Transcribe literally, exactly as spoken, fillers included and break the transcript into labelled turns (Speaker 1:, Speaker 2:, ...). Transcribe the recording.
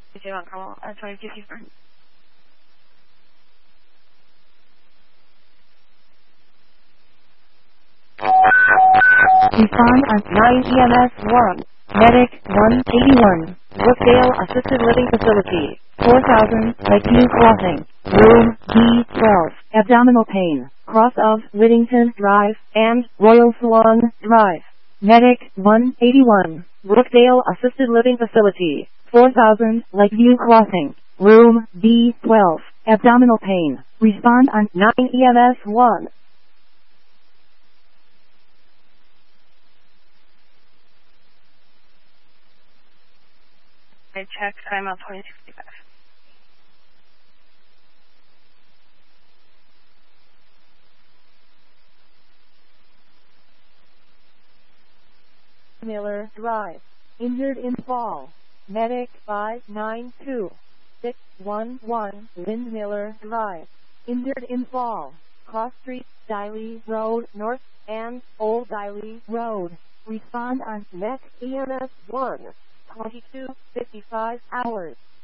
Speaker 1: 希望看我呃，sorry，继续。
Speaker 2: Respond on nine E M S one. Medic one eighty-one. Brookdale Assisted Living Facility. four thousand, Lakeview Crossing. Room D twelve. Abdominal pain. Cross of Whittington Drive and Royal Swan Drive. Medic one eighty-one. Brookdale Assisted Living Facility. four thousand, Lakeview Crossing. Room D twelve. Abdominal pain. Respond on nine E M S one.
Speaker 1: I checked. I'm up twenty sixty-five.
Speaker 2: Miller Drive. Injured in fall. Medic five nine two six one one. Lindmiller Drive. Injured in fall. Cross Street, Diley Road North, and Old Diley Road. Respond on next E M S one. twenty-two fifty-five hours.